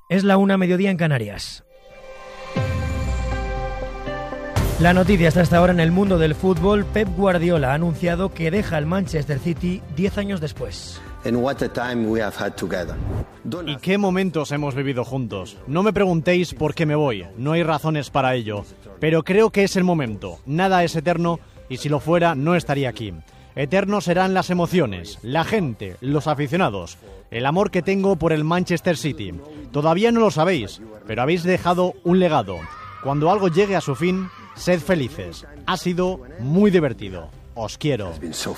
Es la 1:00 en Canarias. La noticia está hasta ahora en el mundo del fútbol. Pep Guardiola ha anunciado que deja el Manchester City 10 años después. ¿Y qué momentos hemos vivido juntos? No me preguntéis por qué me voy, no hay razones para ello. Pero creo que es el momento. Nada es eterno y si lo fuera no estaría aquí. Eternos serán las emociones, la gente, los aficionados, el amor que tengo por el Manchester City. Todavía no lo sabéis, pero habéis dejado un legado. Cuando algo llegue a su fin, sed felices. Ha sido muy divertido. Os quiero.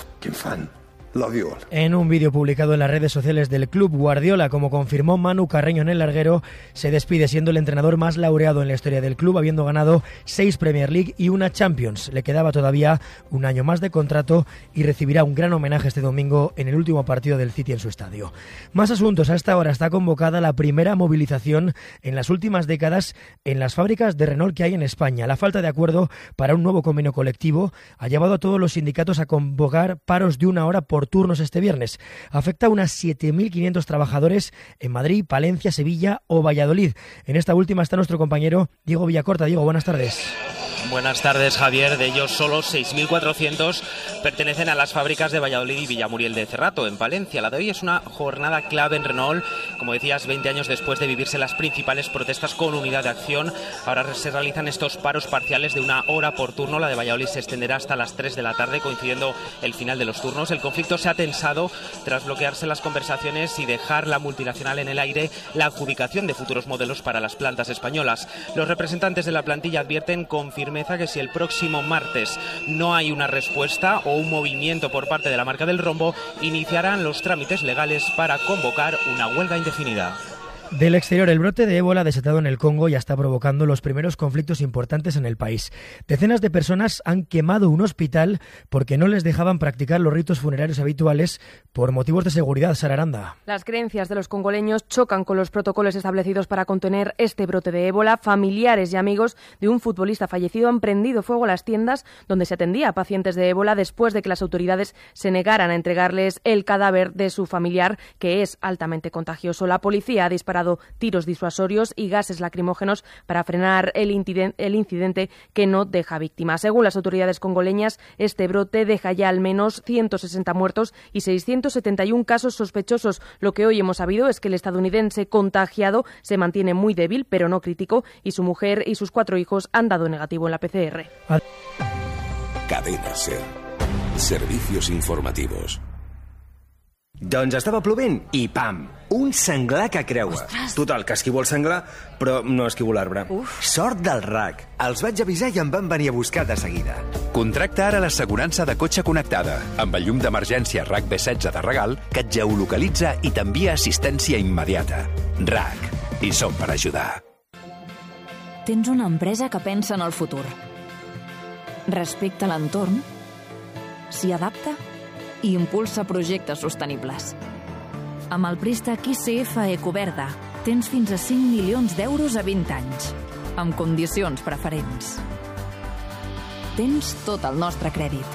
En un vídeo publicado en las redes sociales del club, Guardiola, como confirmó Manu Carreño en el larguero, se despide siendo el entrenador más laureado en la historia del club, habiendo ganado 6 Premier League y una Champions. Le quedaba todavía un año más de contrato y recibirá un gran homenaje este domingo en el último partido del City en su estadio. Más asuntos. A esta hora está convocada la primera movilización en las últimas décadas en las fábricas de Renault que hay en España. La falta de acuerdo para un nuevo convenio colectivo ha llevado a todos los sindicatos a convocar paros de 1 hora por turnos este viernes. Afecta a unas 7.500 trabajadores en Madrid, Palencia, Sevilla o Valladolid. En esta última está nuestro compañero Diego Villacorta. Diego, buenas tardes. Buenas tardes, Javier. De ellos, solo 6.400 pertenecen a las fábricas de Valladolid y Villamuriel de Cerrato, en Palencia. La de hoy es una jornada clave en Renault. Como decías, 20 años después de vivirse las principales protestas con unidad de acción, ahora se realizan estos paros parciales de 1 hora por turno. La de Valladolid se extenderá hasta las 3 de la tarde, coincidiendo el final de los turnos. El conflicto se ha tensado tras bloquearse las conversaciones y dejar la multinacional en el aire la adjudicación de futuros modelos para las plantas españolas. Los representantes de la plantilla advierten con firmeza que si el próximo martes no hay una respuesta o un movimiento por parte de la marca del rombo, iniciarán los trámites legales para convocar una huelga indefinida. Del exterior, el brote de ébola desatado en el Congo ya está provocando los primeros conflictos importantes en el país. Decenas de personas han quemado un hospital porque no les dejaban practicar los ritos funerarios habituales por motivos de seguridad. Sara Aranda. Las creencias de los congoleños chocan con los protocolos establecidos para contener este brote de ébola. Familiares y amigos de un futbolista fallecido han prendido fuego a las tiendas donde se atendía a pacientes de ébola después de que las autoridades se negaran a entregarles el cadáver de su familiar, que es altamente contagioso. La policía ha disparado tiros disuasorios y gases lacrimógenos para frenar el incidente que no deja víctimas. Según las autoridades congoleñas, este brote deja ya al menos 160 muertos y 671 casos sospechosos. Lo que hoy hemos sabido es que el estadounidense contagiado se mantiene muy débil, pero no crítico, y su mujer y sus 4 hijos han dado negativo en la PCR. Cadena SER. Servicios informativos. Doncs estava plovent i pam, un senglar que creua. Ostres. Total, que esquivo el senglar, però no esquivo l'arbre. Sort del RAC. Els vaig avisar i em van venir a buscar de seguida. Contracta ara l'assegurança de cotxe connectada, amb el llum d'emergència RAC B16 de regal, que et geolocalitza i t'envia assistència immediata. RAC. I som per ajudar. Tens una empresa que pensa en el futur. Respecta l'entorn, s'hi adapta i impulsa projectes sostenibles. Amb el préstec ICF Ecoverda tens fins a 5 milions d'euros a 20 anys, amb condicions preferents. Tens tot el nostre crèdit.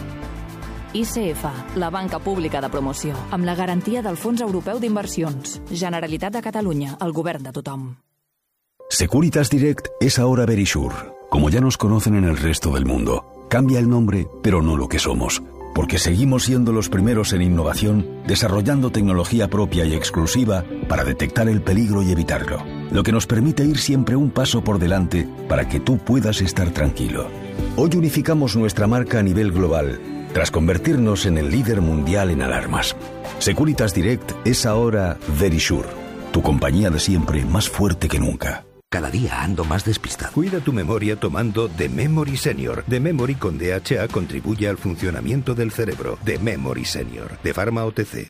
ICF, la banca pública de promoció, amb la garantia del Fons Europeu d'Inversions. Generalitat de Catalunya, el govern de tothom. Securitas Direct es ahora Verisure. Como ya nos conocen en el resto del mundo, cambia el nombre, pero no lo que somos. Porque seguimos siendo los primeros en innovación, desarrollando tecnología propia y exclusiva para detectar el peligro y evitarlo. Lo que nos permite ir siempre un paso por delante para que tú puedas estar tranquilo. Hoy unificamos nuestra marca a nivel global, tras convertirnos en el líder mundial en alarmas. Securitas Direct es ahora Verisure, tu compañía de siempre más fuerte que nunca. Cada día ando más despistado. Cuida tu memoria tomando The Memory Senior. The Memory con DHA contribuye al funcionamiento del cerebro. The Memory Senior, de Pharma OTC.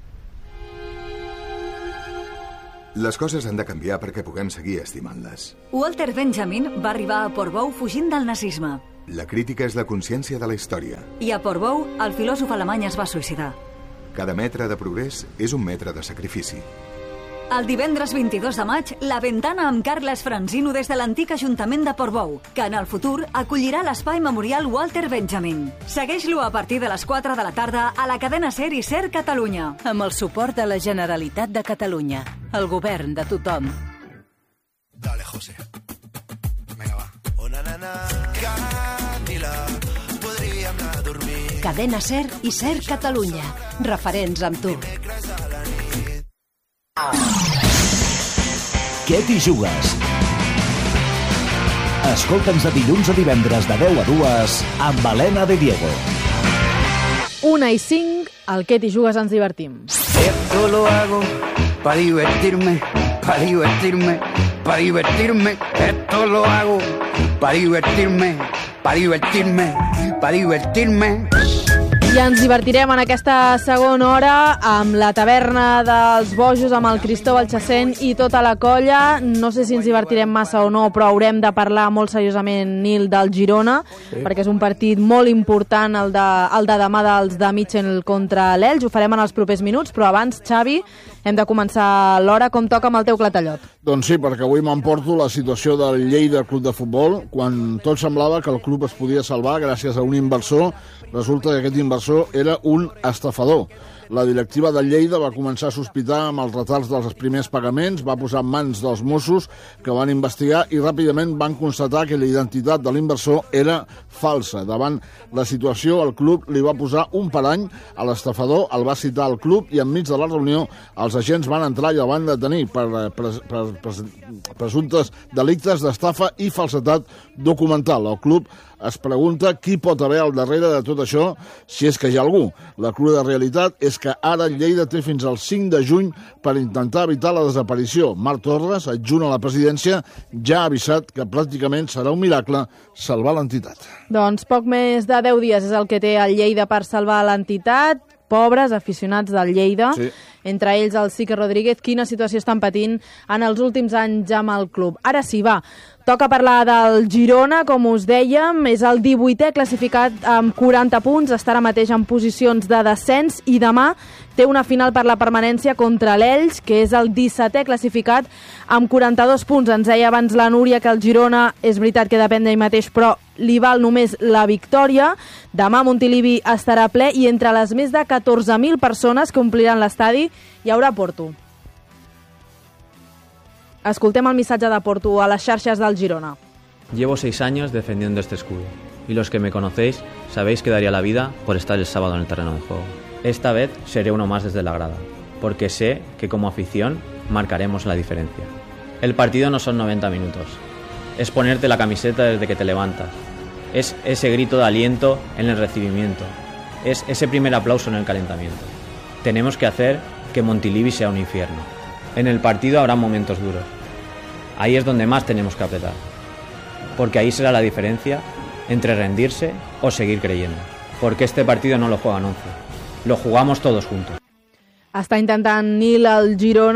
Les coses han de canviar perquè puguem seguir estimant-les. Walter Benjamin va arribar a Portbou fugint del nazisme. La crítica és la consciència de la història. I a Portbou, el filòsof alemany es va suïcidar. Cada metre de progrés és un metre de sacrifici. El divendres 22 de maig, La Ventana amb Carles Franzino des de l'antic Ajuntament de Portbou, que en el futur acollirà l'espai memorial Walter Benjamin. Segueix-lo a partir de les 4 de la tarda a la cadena SER i SER Catalunya. Amb el suport de la Generalitat de Catalunya, el govern de tothom. Dale, José. Vinga, va. Una nana, Camila, podríem anar a dormir. Cadena SER i SER Catalunya. Referents amb tu. Què t'hi jugues? Escolta'ns de dilluns a divendres de 10 a 2 amb Helena de Diego. 1:05, al Què t'hi jugues ens divertim. Esto lo hago para divertirme, para divertirme, para divertirme. Esto lo hago para divertirme, para divertirme, para divertirme. I ens divertirem en aquesta segona hora amb la taverna dels bojos, amb el Cristóbal Chacén i tota la colla. No sé si ens divertirem massa o no, però haurem de parlar molt seriosament, Nil, del Girona, perquè és un partit molt important, el de demà dels de Mitchell contra l'Elx. Ho farem en els propers minuts, però abans, Xavi, hem de començar l'hora com toca amb el teu clatellot. Doncs sí, perquè avui m'emporto la situació del Lleida Club de Futbol, quan tot semblava que el club es podia salvar gràcies a un inversor. Resulta que aquest inversor era un estafador. La directiva del Lleida va començar a sospitar amb els retards dels primers pagaments, va posar en mans dels Mossos, que van investigar i ràpidament van constatar que la identitat de l'inversor era falsa. Davant la situació, el club li va posar un parany a l'estafador, el va citar al club i enmig de la reunió els agents van entrar i el van detenir per presumptes delictes d'estafa i falsedat documental. El club es pregunta qui pot haver al darrere de tot això, si és que hi ha algú. La cruda realitat és que ara Lleida té fins al 5 de juny per intentar evitar la desaparició. Marc Torres, adjunt a la presidència, ja ha avisat que pràcticament serà un miracle salvar l'entitat. Doncs poc més de 10 dies és el que té el Lleida per salvar l'entitat. Pobres aficionats del Lleida, sí. Entre ells el Sique Rodríguez. Quina situació estan patint en els últims anys amb el club. Ara sí, va, toca parlar del Girona, com us dèiem, és el 18è classificat amb 40 punts, està ara mateix en posicions de descens i demà té una final per la permanència contra l'Elx, que és el 17è classificat amb 42 punts. Ens deia abans la Núria que el Girona és veritat que depèn d'ell mateix, però li val només la victòria. Demà Montilivi estarà ple i entre les més de 14.000 persones que ompliran l'estadi hi haurà Porto. Escoltem el missatge de Porto a les xarxes del Girona. Llevo 6 años defendiendo este escudo y los que me conocéis sabéis que daría la vida por estar el sábado en el terreno de juego. Esta vez seré uno más desde la grada, porque sé que como afición marcaremos la diferencia. El partido no son 90 minutos, es ponerte la camiseta desde que te levantas, es ese grito de aliento en el recibimiento, es ese primer aplauso en el calentamiento. Tenemos que hacer que Montilivi sea un infierno. En el partido habrá momentos duros, ahí es donde más tenemos que apretar, porque ahí será la diferencia entre rendirse o seguir creyendo, porque este partido no lo juegan 11. Lo jugamos todos juntos. Està intentant Nil el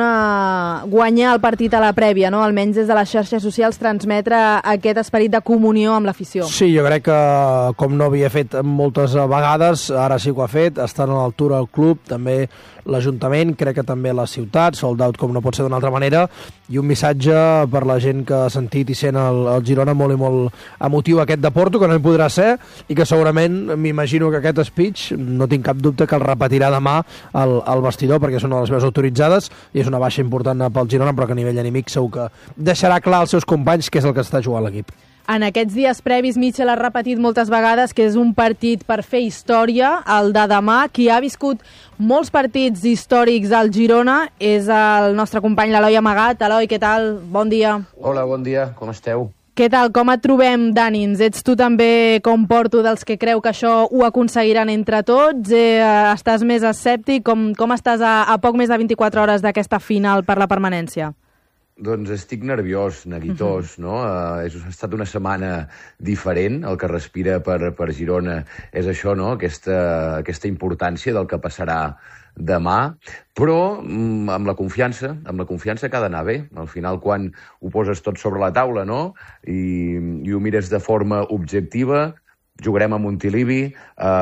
Girona guanyar el partit a la prèvia, no? Almenys des de les xarxes socials transmetre aquest esperit de comunió amb l'afició. Sí, jo crec que com no havia fet moltes vegades, ara sí que ho ha fet, estan a l'altura el club, també l'Ajuntament, crec que també la ciutat, sold out com no pot ser d'una altra manera, i un missatge per la gent que ha sentit i sent el Girona molt i molt emotiu aquest de Porto, que no hi podrà ser, i que segurament m'imagino que aquest speech, no tinc cap dubte que el repetirà demà al vestidor, perquè és una de les veus autoritzades i és una baixa important pel Girona, però que a nivell anímic segur que deixarà clar als seus companys què és el que està jugant l'equip. En aquests dies previs, Mitchell ha repetit moltes vegades que és un partit per fer història, el de demà. Qui ha viscut molts partits històrics al Girona és el nostre company l'Eloi Amagat. Eloi, què tal? Bon dia. Hola, bon dia. Com esteu? Què tal? Com et trobem d'ànims? Ets tu també, com Porto, dels que creu que això ho aconseguiran entre tots? Estàs més escèptic? Com estàs a poc més de 24 hores d'aquesta final per la permanència? Doncs estic nerviós, neguitós, no? Ha estat una setmana diferent. El que respira per Girona és això, no? Aquesta importància del que passarà demà, però amb la confiança que ha d'anar bé. Al final, quan ho poses tot sobre la taula, no? I ho mires de forma objectiva, jugarem a Montilivi,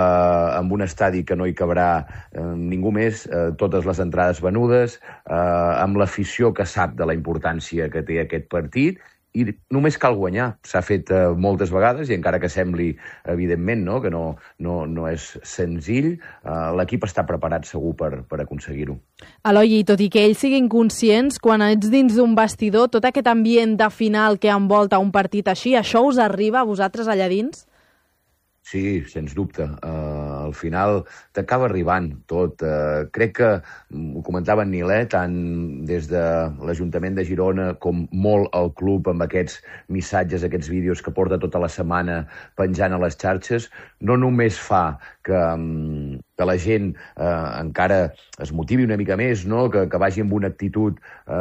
amb un estadi que no hi cabrà ningú més, totes les entrades venudes, amb l'afició que sap de la importància que té aquest partit, i només cal guanyar. S'ha fet moltes vegades i encara que sembli, evidentment, no? Que no és senzill, l'equip està preparat segur per aconseguir-ho. Eloi, i tot i que ells siguin conscients, quan ets dins d'un vestidor, tot aquest ambient de final que envolta un partit així, això us arriba a vosaltres allà dins? Sí, sens dubte. Al final t'acaba arribant tot. Crec que, ho comentava en Nil, tant des de l'Ajuntament de Girona com molt el club amb aquests missatges, aquests vídeos que porta tota la setmana penjant a les xarxes, no només fa que la gent encara es motivi una mica més, no? Que vagi amb una actitud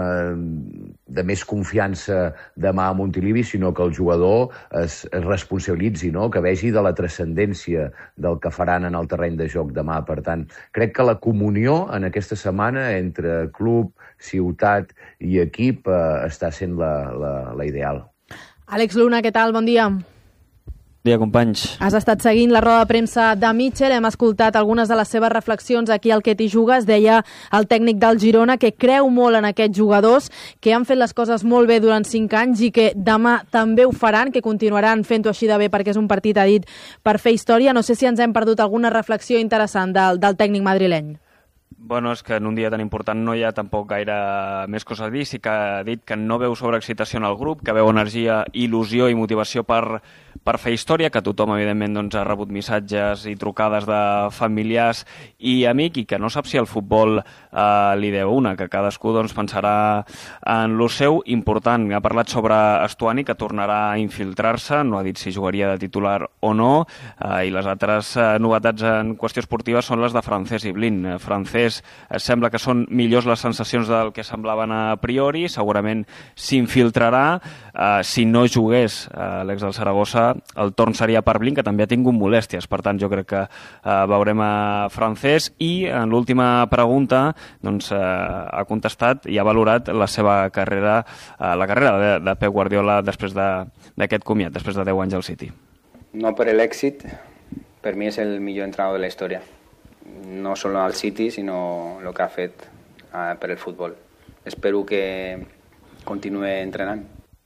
de més confiança demà a Montilivi, sinó que el jugador es responsabilitzi, no? Que vegi de la transcendència del que faran en el terreny de joc demà. Per tant, crec que la comunió en aquesta setmana entre club, ciutat i equip està sent la ideal. Àlex Luna, què tal? Bon dia. Bon dia, companys. Has estat seguint la roda de premsa de Mitchell, hem escoltat algunes de les seves reflexions aquí al Que t'hi jugues. Deia el tècnic del Girona que creu molt en aquests jugadors, que han fet les coses molt bé durant 5 anys i que demà també ho faran, que continuaran fent-ho així de bé perquè és un partit, ha dit, per fer història. No sé si ens hem perdut alguna reflexió interessant del tècnic madrileny. Bueno, és que en un dia tan important no hi ha tampoc gaire més coses a dir. Sí que ha dit que no veu sobreexcitació en el grup, que veu energia, il·lusió i motivació per fer història, que tothom, evidentment, doncs, ha rebut missatges i trucades de familiars i amics i que no sap si el futbol li deu una, que cadascú doncs, pensarà en lo seu. Important, ha parlat sobre Estuani, que tornarà a infiltrar-se, no ha dit si jugaria de titular o no, i les altres novetats en qüestió esportiva són les de Francés i Blin. Francés sembla que són millors les sensacions del que semblaven a priori, segurament s'infiltrarà. Si no jugués l'ex del Saragossa, el torn seria per Blin, que també ha tingut molèsties. Per tant, jo crec que veurem a Francés. I en l'última pregunta doncs, ha contestat i ha valorat la seva carrera, la carrera de Pep Guardiola després d'aquest comiat, després de 10 anys al City. No per l'èxit, per mi és el millor entrenador de la història. No solo al City, sino lo que ha fet per el futbol. Espero que continuï entrenant.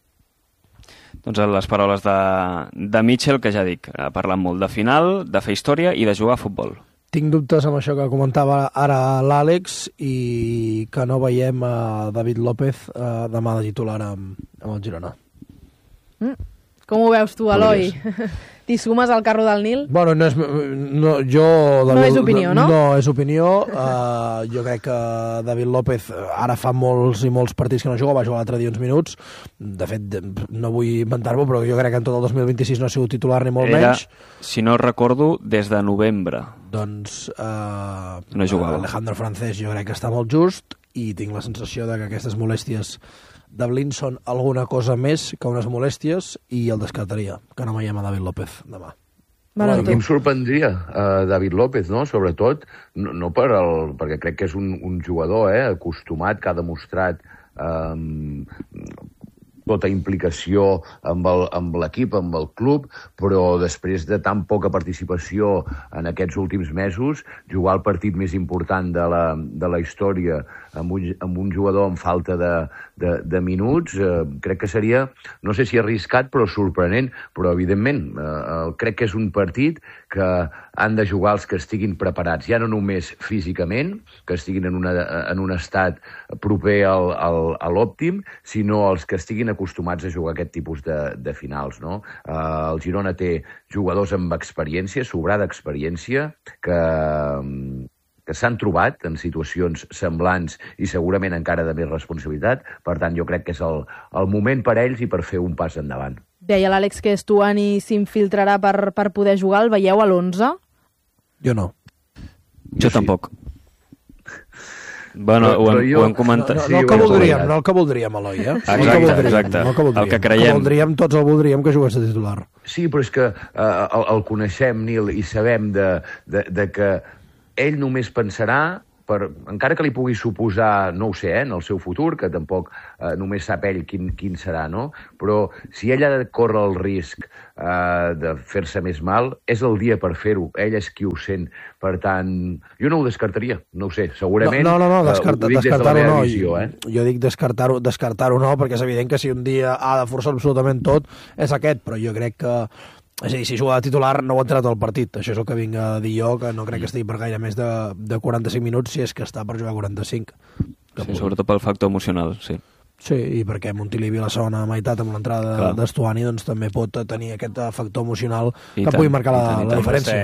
Doncs les paraules de Mitchell, que ja dic, ha parlat molt de final, de fer història i de jugar a futbol. Tinc dubtes amb això que comentava ara l'Àlex i que no veiem a David López demà de titular amb el Girona. Com ho veus tu, Eloi? T'hi sumes al carro del Nil? Bueno, no és opinió, no? No, és opinió. Jo crec que David López ara fa molts i molts partits que no juga, va jugar l'altre dia uns minuts. De fet, no vull inventar-m'ho, però jo crec que en tot el 2026 no ha sigut titular ni molt menys. Si no recordo, des de novembre. Doncs no jugava. Alejandro Francés jo crec que està molt just i tinc la sensació de que aquestes molèsties de Blin són alguna cosa més que unes molèsties i el descartaria, que no veiem a David López demà. A mi em sorprendria David López, no? Sobretot, no perquè crec que és un jugador acostumat, que ha demostrat tota implicació amb l'equip, amb el club, però després de tan poca participació en aquests últims mesos, jugar el partit més important de la història amb un jugador amb falta de minuts, crec que seria, no sé si arriscat, però sorprenent, però evidentment crec que és un partit que han de jugar els que estiguin preparats, ja no només físicament, que estiguin en un estat proper a l'òptim, sinó els que estiguin acostumats a jugar aquest tipus de finals, no? El Girona té jugadors amb experiència, sobrada experiència, que s'han trobat en situacions semblants i segurament encara de més responsabilitat. Per tant, jo crec que és el moment per a ells i per fer un pas endavant. Deia l'Àlex que Estuani s'infiltrarà per poder jugar. El veieu a l'11? Jo no. Jo tampoc. Bueno, ho hem comentat. No el que voldríem, Eloi, eh? Exacte. El que creiem. Tots el voldríem que jugués de titular. Sí, però és que el coneixem, Nil, i sabem de que ell només pensarà encara que li pugui suposar, no ho sé, en el seu futur, que tampoc només sap ell quin serà, no? Però si ell ha de córrer el risc de fer-se més mal, és el dia per fer-ho. Ell és qui ho sent. Per tant, jo no ho descartaria. No ho sé, segurament... No, descartar-ho no. Visió, Jo dic descartar-ho no, perquè és evident que si un dia ha de forçar absolutament tot, és aquest, però jo crec que... És a dir, si juga de titular no ho ha entrat al partit. Això és el que vinc a dir jo, que no crec que estigui per gaire més de 45 minuts, si és que està per jugar 45. Sí, sobretot pel factor emocional, sí. Sí, i perquè Montilivi a la segona meitat amb l'entrada d'Estuani doncs també pot tenir aquest factor emocional que pugui marcar la diferència.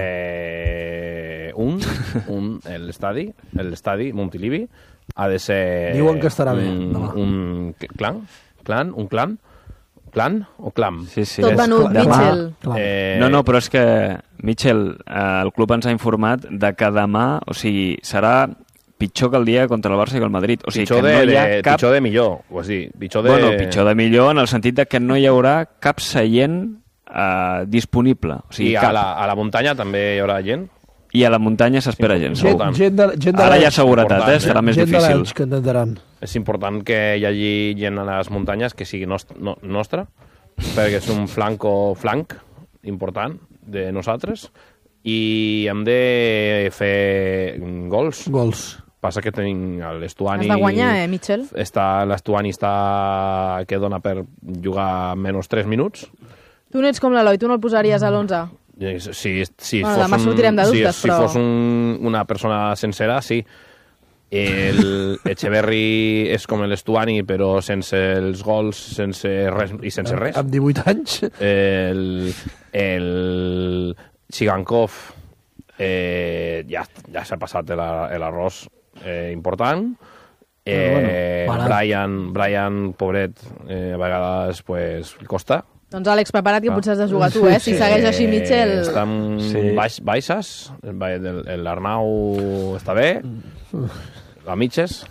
L'estadi Montilivi ha de ser... Diuen que estarà bé. Un clan o clam? Sí. Tot venut, Mitchell. No, però és que, Mitchell, el club ens ha informat de que demà, o sigui, serà pitjor que el dia contra el Barça i el Madrid. O sigui, pitjor que no hi ha cap... Pitjor de millor, o sigui, pitjor de millor en el sentit de que no hi haurà cap seient disponible. O sigui, I a la muntanya també hi haurà gent? I a la muntanya s'espera gent. Ara hi ha seguretat, serà més difícil. Que intentaran. És important que hi hagi gent a les muntanyes que sigui nostra, perquè és un flanc important de nosaltres, i hem de fer gols. Passa que tenim l'Estuani... Has de guanyar, Mitchell? L'Estuani que dona per jugar menys 3 minuts. Tu no ets com l'Eloi, tu no el posaries a l'11? Demà sortirem de dubtes, però... Si fos una persona sencera, sí. Echeverri és com l'Estuani, però sense els gols, sense res i sense res. Amb 18 anys? El Chigankov ja s'ha passat l'arròs important. Brian, pobret, a vegades costa. Doncs Àlex, prepara't que potser has de jugar tu, Si segueix així, Mitchell... Està baixes, l'Arnau està bé, la Mitges,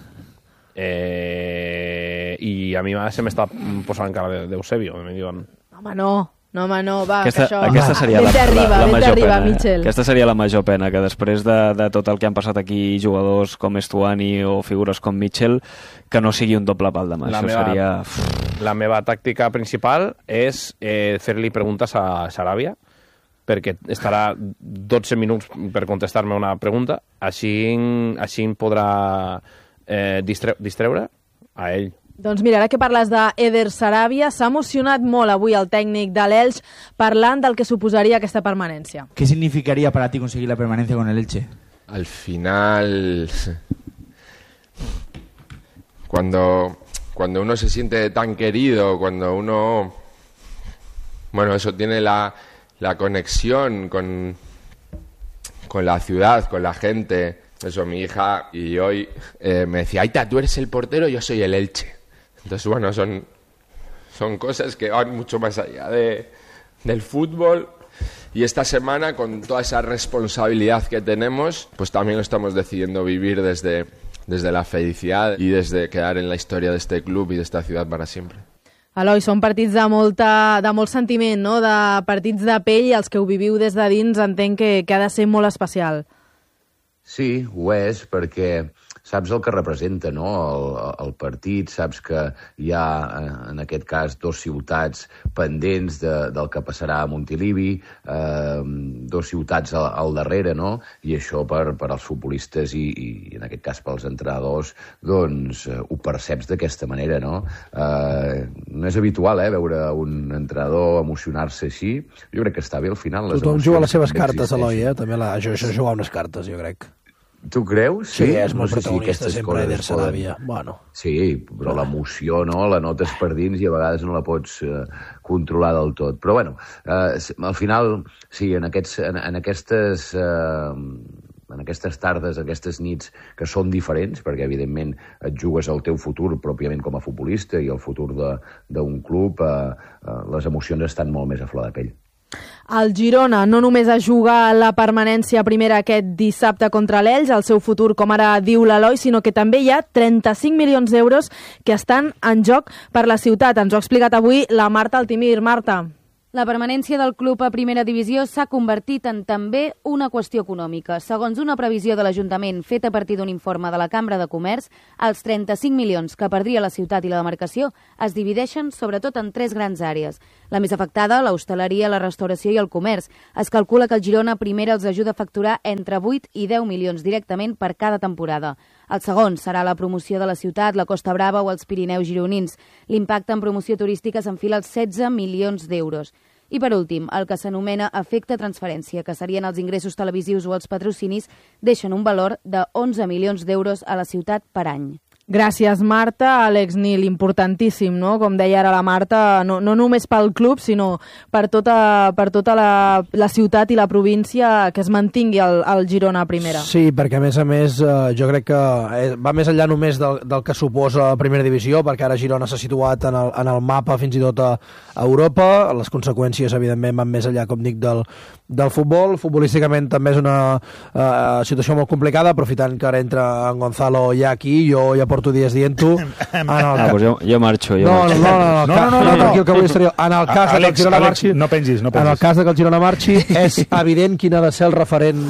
i a mi se m'està posant cara d'Eusebio, em diuen... Home, no, va, aquesta seria la major pena. Mitchell. Aquesta seria la major pena, que després de tot el que han passat aquí jugadors com Estuani o figures com Mitchell, que no sigui un doble pal demà. La meva tàctica principal és fer-li preguntes a Sarabia, perquè estarà 12 minuts per contestar-me una pregunta, així em podrà distreure a ell. Doncs mira, ara que parles d'Eder Sarabia, s'ha emocionat molt avui el tècnic de l'Elx parlant del que suposaría aquesta permanencia. ¿Qué significaría para ti conseguir la permanencia con el Elche? Al final, cuando uno se siente tan querido, cuando uno, eso tiene la conexión con la ciudad, con la gente. Eso, mi hija y hoy me decía, Aita, tú eres el portero, yo soy el Elche. Entonces, son cosas que van mucho más allá del fútbol. Y esta semana, con toda esa responsabilidad que tenemos, pues también lo estamos decidiendo vivir desde la felicidad y desde quedar en la historia de este club y de esta ciudad para siempre. Eloi, són partits de molt sentiment, no? De partits de pell, i els que ho viviu des de dins entenc que ha de ser molt especial. Sí, ho és, perquè saps el que representa, no? El partit, saps que hi ha, en aquest cas, 2 ciutats pendents del que passarà a Montilivi, 2 ciutats al darrere, no? I això per als futbolistes i en aquest cas pels entrenadors, doncs ho perceps d'aquesta manera, no? No és habitual, veure un entrenador emocionar-se així. Jo crec que està bé al final. Tothom juga les seves cartes, Eloi, també això jugar unes cartes, jo crec. Tu creus? Sí, és molt protagonista sempre Eder Sarabia. Sí, però l'emoció, no?, la notes per dins i a vegades no la pots controlar del tot. Però, al final, sí, en aquestes tardes, aquestes nits que són diferents, perquè, evidentment, et jugues el teu futur pròpiament com a futbolista i el futur d'un club, les emocions estan molt més a flor de pell. El Girona no només a jugar la permanència primera aquest dissabte contra l'Elx, el seu futur, com ara diu l'Eloi, sinó que també hi ha 35 milions d'euros que estan en joc per la ciutat. Ens ho ha explicat avui la Marta Altimir. Marta. La permanència del club a primera divisió s'ha convertit en també una qüestió econòmica. Segons una previsió de l'Ajuntament feta a partir d'un informe de la Cambra de Comerç, els 35 milions que perdria la ciutat i la demarcació es divideixen sobretot en 3 grans àrees. La més afectada, l'hostaleria, la restauració i el comerç. Es calcula que el Girona primera els ajuda a facturar entre 8 i 10 milions directament per cada temporada. El segon serà la promoció de la ciutat, la Costa Brava o els Pirineus gironins. L'impacte en promoció turística s'enfila als 16 milions d'euros. I per últim, el que s'anomena efecte transferència, que serien els ingressos televisius o els patrocinis, deixen un valor de 11 milions d'euros a la ciutat per any. Gràcies, Marta. Àlex Nil, importantíssim, no? Com deia ara la Marta, no només pel club, sinó per tota la ciutat i la província que es mantingui el Girona a primera. Sí, perquè a més jo crec que va més enllà només del que suposa la primera divisió, perquè ara Girona s'ha situat en el mapa fins i tot a Europa. Les conseqüències, evidentment, van més enllà, com dic, del futbol. Futbolísticament també és una situació molt complicada, aprofitant que ara entra en Gonzalo ja aquí, jo ja porto dies dient-ho. Pues jo marxo. No, tranquil, que avui estaré. En el cas que el Girona marxi... No pengis. En el cas que el Girona marxi, és evident quin ha de ser el referent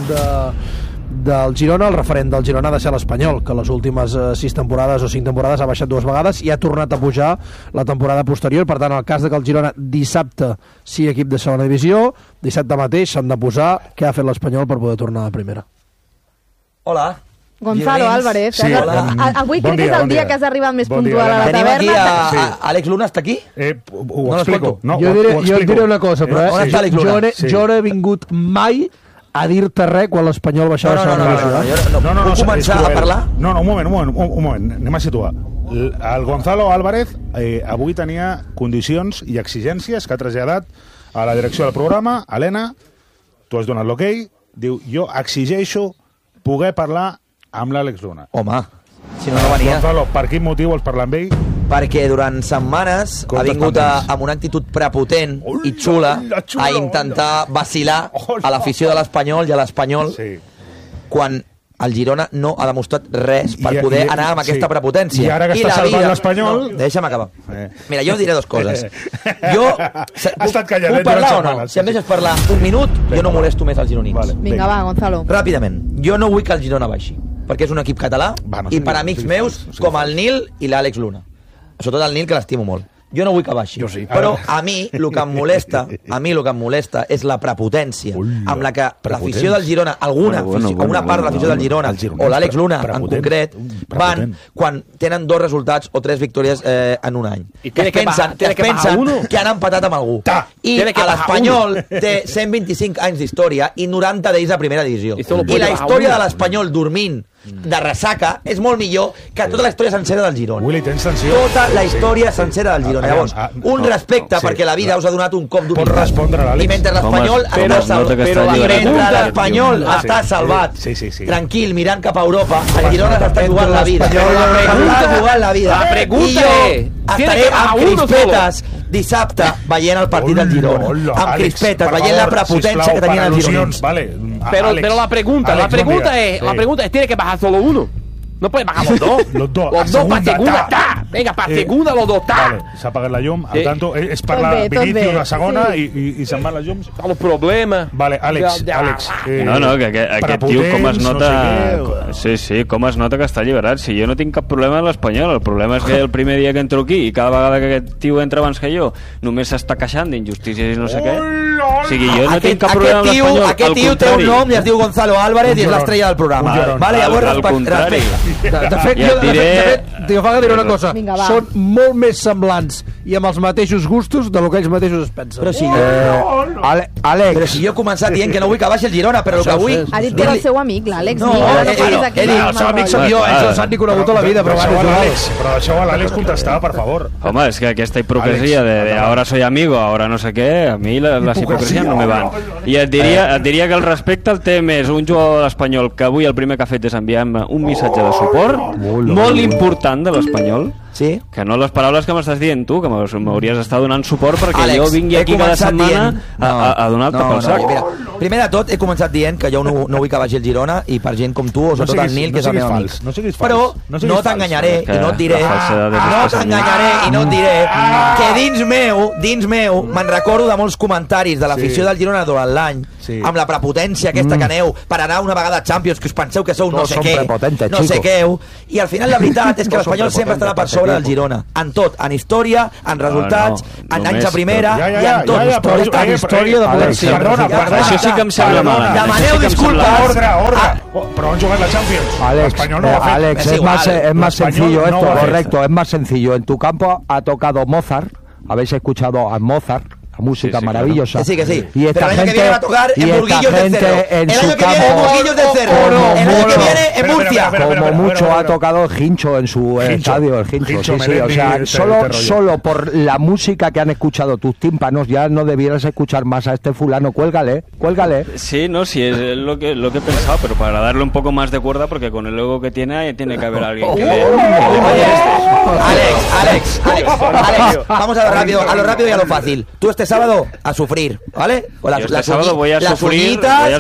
del Girona. El referent del Girona ha de ser l'Espanyol, que les últimes 6 temporades o 5 temporades ha baixat 2 vegades i ha tornat a pujar la temporada posterior. Per tant, en el cas que el Girona dissabte sigui equip de segona divisió, dissabte mateix s'han de posar què ha fet l'Espanyol per poder tornar a primera. Hola. Gonzalo Álvarez, sí, avui crec que és el dia que has arribat més puntual a la taverna. Tenim aquí Àlex Luna, està aquí? Ho explico. Jo et diré una cosa, però jo no he vingut mai a dir-te res quan l'Espanyol baixava a segona divisió. No, puc començar a parlar? No, un moment, anem a situar. El Gonzalo Álvarez avui tenia condicions i exigències que ha traslladat a la direcció del programa. Helena, tu has donat l'ok, diu, jo exigeixo poder parlar amb l'Àlex Luna. Home, si no venia... Gonzalo, per quin motiu vols parlar amb ell? Perquè durant setmanes ha vingut amb una actitud prepotent i xula a intentar vacilar a l'afició de l'Espanyol i a l'Espanyol quan el Girona no ha demostrat res per poder anar amb aquesta prepotència. I ara que està salvant l'Espanyol... Deixa'm acabar. Mira, jo diré 2 coses. Jo... Puc parlar o no? Si em deixes parlar un minut, jo no molesto més els gironins. Vinga, va, Gonzalo. Ràpidament. Jo no vull que el Girona baixi, perquè és un equip català i per amics meus com el Nil i l'Àlex Luna. Sobretot el Nil, que l'estimo molt. Jo no vull que baixi, però a mi el que em molesta és la prepotència amb la que l'afició del Girona, alguna part de l'afició del Girona o l'Àlex Luna en concret van quan tenen 2 resultats o 3 victòries en un any, que es pensen que han empatat amb algú, i l'Espanyol té 125 anys d'història i 90 d'ells a primera divisió, i la història de l'Espanyol dormint de ressaca és molt millor que tota la història sencera del Girona. Willy, tens tensió? Tota la història sencera del Girona. Llavors, un respecte perquè la vida us ha donat un cop d'humilitat. I mentre l'Espanyol està salvat, tranquil, mirant cap a Europa, el Girona s'està jugant la vida. La pregunta és... Estaré amb crispetes dissabte veient el partit del Girona. Amb crispetes, veient la prepotència que tenien els gironins. Pero la pregunta es, ¿tiene que bajar solo uno? No puede bajar los dos. Los dos para segunda está. Venga, para segunda los dos está. Vale, s'ha apagat la llum. Al tanto, és per la Vinicius la segona i se'n van les llums. Els problemes. Vale, Àlex. No, que aquest tio com es nota... Sí, com es nota que està alliberat. Si jo no tinc cap problema amb l'Espanyol, el problema és que el primer dia que entro aquí i cada vegada que aquest tio entra abans que jo només s'està queixant d'injustícies i no sé què. O sigui, jo no tinc cap problema amb l'Espanyol. Aquest tio té un nom i es diu Gonzalo Álvarez i és l'estrella del programa. Vale, llavors respecte. De fet, jo fa que diré una cosa. Són molt més semblants i amb els mateixos gustos del que ells mateixos es pensen. Però si Àlex, però si jo he començat dient que no vull que baixi el Girona, però el que vull... Ha dit que era el seu amic, l'Àlex. No, el seu amic soc jo, ells no s'han ni conegut a la vida. Però deixeu a l'Àlex contestar, per favor. Home, és que aquesta hipocresia de ahora soy amigo, ahora no sé què, a mi les hipocresies no me van. I et diria que el respecte el té més un jugador de l'Espanyol que avui el primer que ha fet és enviar un missatge de suport molt important de l'Espanyol Sí? Que no les paraules que m'estàs dient tu, que m'hauries d'estar donant suport perquè Àlex, jo vingui aquí cada setmana a donar-te pel sac. Mira, primer de tot, he començat dient que jo no vull que vagi el Girona i per gent com tu, o sobretot el Nil, que és el meu amic. Però no t'enganyaré i no et diré que dins meu me'n recordo de molts comentaris de l'afició del Girona durant l'any, amb la prepotència aquesta que aneu per anar una vegada a Champions, que us penseu que sou no sé què, i al final la veritat és que l'Espanyol sempre estarà per sobre del Girona, en tot, en història, en resultats, en anys de primera i en tot. En història de poder ser. Això sí que em sembla mal. Demaneu disculpas. Però han jugat la Champions. Alex, es más sencillo esto, correcto, es más sencillo. En tu campo ha tocado Mozart, habéis escuchado a Mozart, la música maravillosa. Que sí. Y esta gente, el año que viene va a tocar en Burguillos del Cerro. En el año que campo, viene en Burguillos del Cerro. El año que viene en Murcia. Como mucho ha tocado el Hincho en su estadio, el Hincho. Sí. O sea, solo por la música que han escuchado tus tímpanos ya no debieras escuchar más a este fulano. Cuélgale. Sí, no, sí, es lo que he pensado, pero para darle un poco más de cuerda, porque con el ego que tiene que haber alguien que le... Alex, vamos a lo rápido y a lo fácil. Tú este sábado a sufrir, ¿vale? Yo este sábado voy a sufrir,